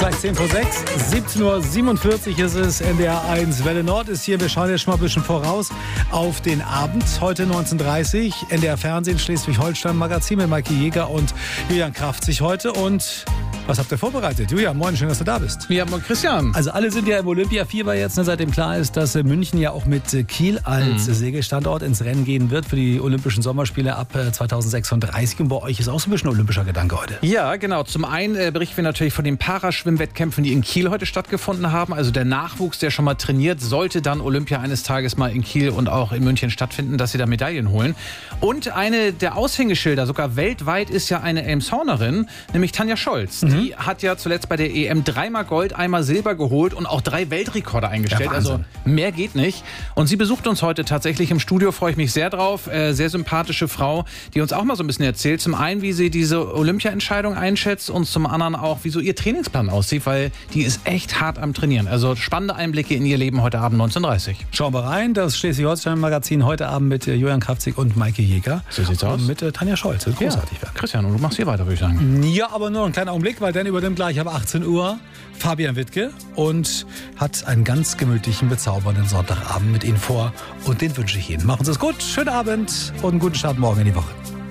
gleich 10 vor 6. 17.47 Uhr ist es. NDR 1 Welle Nord ist hier. Wir schauen jetzt schon mal ein bisschen voraus auf den Abend. Heute 19.30 Uhr. NDR Fernsehen, Schleswig-Holstein Magazin mit Maike Jäger und Julian Kraftzig heute. Und was habt ihr vorbereitet? Julian, moin, schön, dass du da bist. Ja, moin Christian. Also alle sind ja im Olympiafieber jetzt, seitdem klar ist, dass München ja auch mit Kiel als Segelstandort ins Rennen gehen wird für die Olympischen Sommerspiele ab 2036. Und bei euch ist auch so ein bisschen olympischer Gedanke heute. Ja, genau. Zum einen berichten wir natürlich von den Paraschwimmwettkämpfen, die in Kiel heute stattgefunden haben. Also der Nachwuchs, der schon mal trainiert, sollte dann Olympia eines Tages mal in Kiel und auch in München stattfinden, dass sie da Medaillen holen. Und eine der Aushängeschilder, sogar weltweit, ist ja eine Elmshornerin, nämlich Tanja Scholz. Die hat ja zuletzt bei der EM 3-mal Gold, 1-mal Silber geholt und auch 3 Weltrekorde eingestellt. Ja, also mehr geht nicht. Und sie besucht uns heute tatsächlich im Studio, freue ich mich sehr drauf. Sehr sympathische Frau, die uns auch mal so ein bisschen erzählt. Zum einen, wie sie diese Olympia-Entscheidung einschätzt und zum anderen auch, wie so ihr Trainingsplan aussieht, weil die ist echt hart am Trainieren. Also spannende Einblicke in ihr Leben heute Abend 19.30 Uhr. Schauen wir rein. Das Schleswig-Holstein-Magazin heute Abend mit Julian Kraftzig und Maike Jäger. So sieht's aus. Und mit Tanja Scholz. Das wird großartig werden. Christian, und du machst hier weiter, würde ich sagen. Ja, aber nur einen kleinen Augenblick, weil dann übernimmt gleich ab 18 Uhr Fabian Wittke und hat einen ganz gemütlichen, bezaubernden Sonntagabend mit Ihnen vor. Und den wünsche ich Ihnen. Machen Sie es gut, schönen Abend und einen guten Start morgen in die Woche.